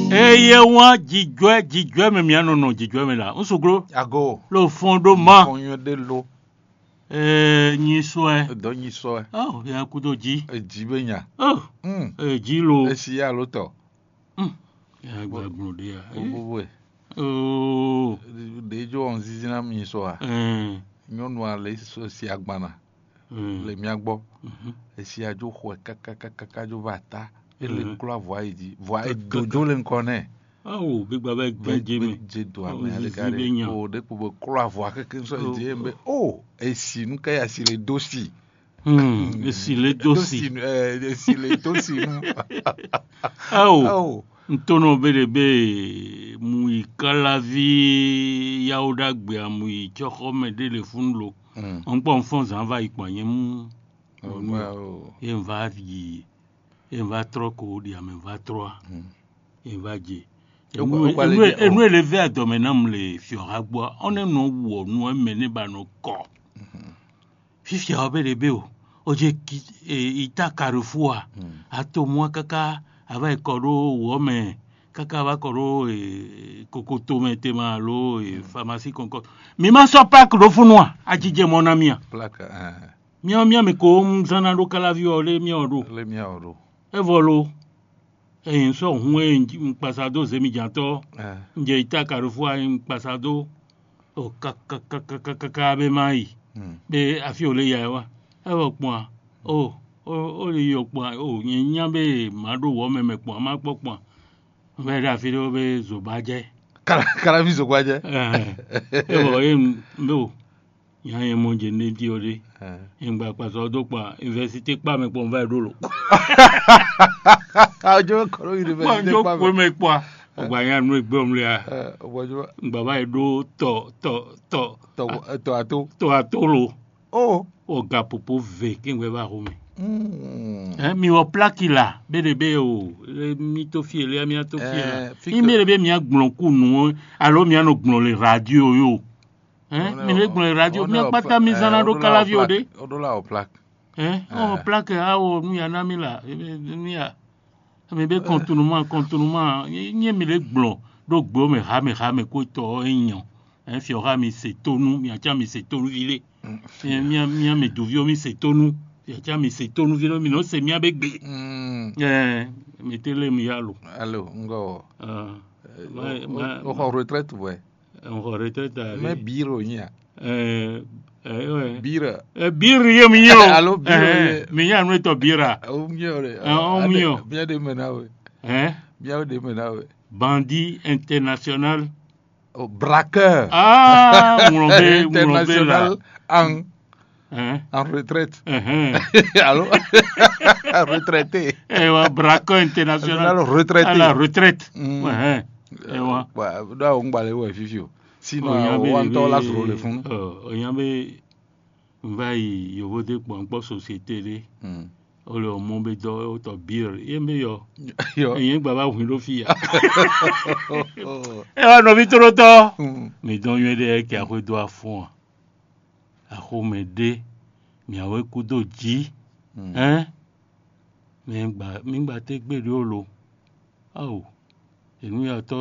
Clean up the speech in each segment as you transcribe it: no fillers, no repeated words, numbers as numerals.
Eye wa jijwe me mia no jijwe me la. Nsogro. Ago. Lo fondement. Fonyo de l'eau. Nyi soe. Do nyi soe. Oh, ya kudo ji. Ji benya. Oh. Ji lo. Esi ya loto. Ya gba gbon de ya. Obowe. Oh. De jo on zizina mi so a. Nyonu a le so si agbana. Le mi agbo. Esi ya jo khwe kaka jo bata. Ele klo voix dit. Voix dojo le nkone. Oh, big baba gbe je do ame alegare. Oh, de ko klo voix kaka so je mbe. Oh, esi nu ka ya si le dosi. Esi le dosi. Esi le dosi. Oh. Ntono berebe mui kalavi yauda gbe amui choko mede le funlo. On peut en fond en va y poigner mu. Et on va vie. Et on va trop ko di am va trois. Et va je. Et nous élever à domenam le fioragboa. On est non wo nous mener ba no corps. Fifi a berebe o. Oje ita carrefour. Ato moi kaka ava ekoro wome kaka va koro kokoto metema lo pharmacie Concorde mi ma so pack lo funwa ajije mon ami plaque mia me ko mzana lo kala viole mi oro le mi oro e volo e so hun pasado zemi janto nje ita carrefour pasado o kaka be mai be afiole ya wa e wo pon o le yo pon o yin be mado wo me pon ma pon be da fi do be zobaje kala vi zobaje e bo mbo yan yen mo je ne di ore ngba paso do pa university pa me pon va do lo ajo koro university pa me pon ogba yan nu egbe omle a baba edo to atolo o ga popo ve kingwe ba home mi o plaki la berebe o mi to fi ele mi to fi la mi berebe mi agbon ku nu alo mi ano gbon le radio yo mi le gbon le radio mi pata mi zana do kala vi ode odola o plak o plak a o nu ya na mi la mi ya mi be contournement ni mi le gbon do gbo me ha me ko to eyan fi ora mi se tonu mi acha mi se tonu vile mi me duvio mi se tonu ya mi se tonu vile mi no se mi abegbe mi tele mi yalo allo ngo o retraite ouais on retraite mais biro nya bira bira ye mi yo allo bira mi ya no to bira o mio bien de menawe bien de menawe bandit international braqueur international en retraite. Allô? Retraité. Braqueur international retraité. À la retraite. Da on balé ouais fifio. Sinon on to la sur le fond. Oyambe vai yo vote pour société lé. O le mo be do to bir. Yembe yo. Yen baba hu lo fi ya. E no vitro to. Mais don yede ki a ko do afon. Ahomede mi awe kudo ji mingba te gbere olo awo enu ya to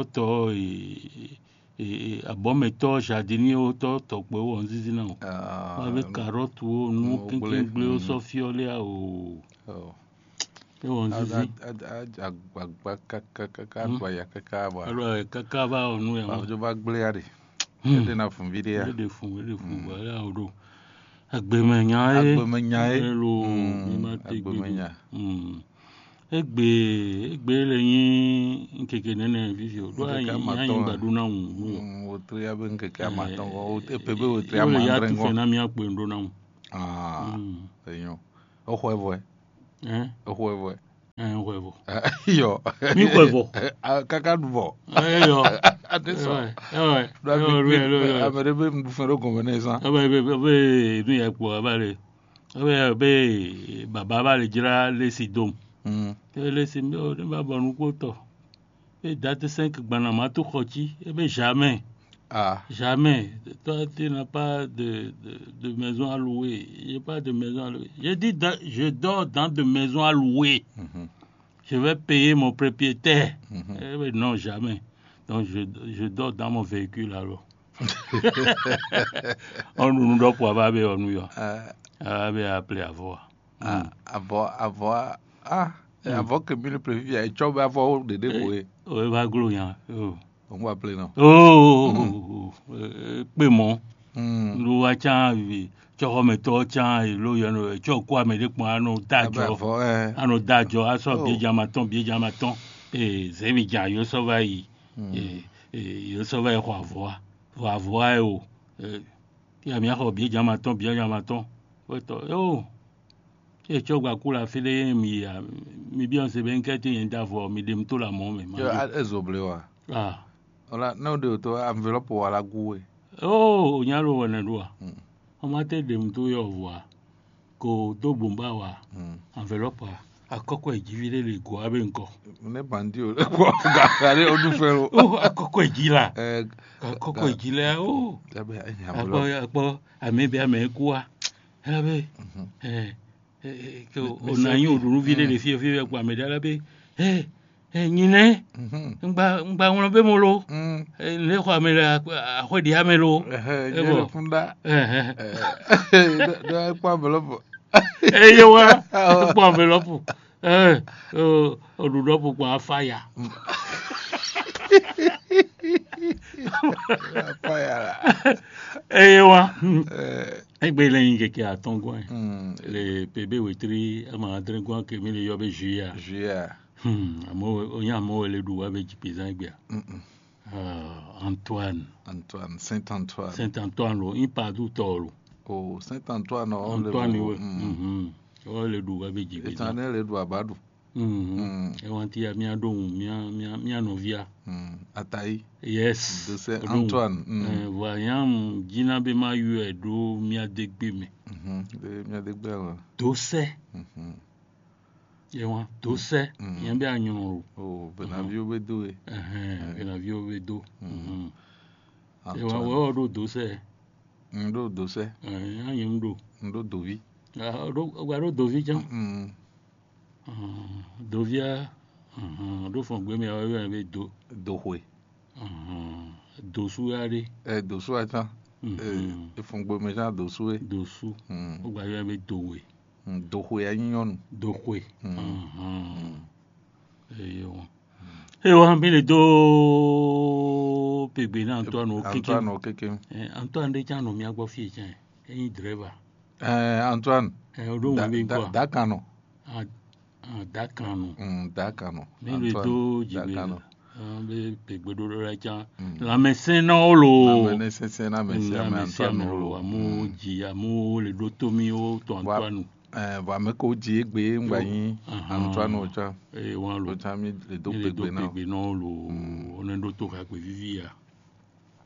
abometo jardini o to pe won zizi na wa be carrot o nu kinkin gbe o so fi ole a o e won zizi agba kaka ba onu e wa jo ba gble ya de de na fun video de fun ba ya odo agbemenya lo mi ma te agbemenya egbe leyin nkeke nene vivio do ayin gbadun na wu o tri abe nkeke amaton o pebe o tri amandren ya tu fe na mi ape ndo na wu señor o huevo o huevo huevo yo mi huevo kakaduvo yo adesso amerebe mfero conveneza abe nu ya po abale abe baba bale jira lesi dom lesi mi o ba bonu ko to e date 5 gbana ma to khochi ebe jamais jamais toi tu n'as pas de maison à louer j'ai pas de maison à louer je dis je dors dans de maisons à louer je vais payer mon propriétaire. Non, jamais. Donc, je dors dans mon véhicule alors. On nous doit pour avoir on nous avait appelé à voir. Avant que le prévu, il y a avoir des débrouillés. Oui, va glouer. On va appeler non. Pémon. Nous avons Chorometo, Chan, et l'Oyano, Chokwa, mais les points, nos dajo, à so bien jamaton, et Zémidia, yo sauvaille, et yo sauvaille, voir, oh, il y a bien bien jamaton, oh, et Chokwa Kula Fide, mi bien c'est bien qu'elle tient d'avoir, mi dem tout la monde, mais. Ah, voilà, non, de toi, enveloppe ou à la gouée. Oh, Nyalo Wanadua. On m'a dit de me voir que do bomba wa enveloppe à quoi diviser les goûts avec encore. On est bandit, regardez, on nous fait. Oh, à quoi dit là? À quoi dit là? Oh, à mes bien, mais quoi? On a eu de vider les filles avec moi, mais là, Nine, on a fait molo, les rois me la diamelo. Pas enveloppe. Eh, you are pas enveloppe. On nous doit pourquoi fire. Eh, you are. Eh, Béling qui a ton coin. Les bébés witri, à ma drink, qui me le yobé juillet. Amo le doux avec Pizangbia. Antoine. Saint-Antoine, il pas du tout. Oh, Saint-Antoine, Antoine, oui. Le doux avec Pizangbia. Éternel, le doux abadou. Et on t'y a mis à don, mia novia. Ataï. Yes. De Saint-Antoine. Voyant, Gina Bema yu et do, mia degbe. Mia degbe, Dossé. Yewa dose yambe anyo benavio bedo benavio bedo yewa wo do dose anyem do dovi do dovi jan dovia do fon gbe me awe be dohwe dosu are dosu ata e fon gbe me jan dosu o gba yo be dowe dohwe anyonu dohwe eyo hambele do pegbe na Antoine okeke Antoine de chano mi agbo fi chan eyin driver Antoine odo won be nko dakano dakano mi le do jibe be pegbe do ra chan la médecin na olo amu ji amu le do tomi o to Antoine va me ko ji egbe ngba yin Antoine ocha won lo mi le do pegbe na lo onen do to ka pe vivi ya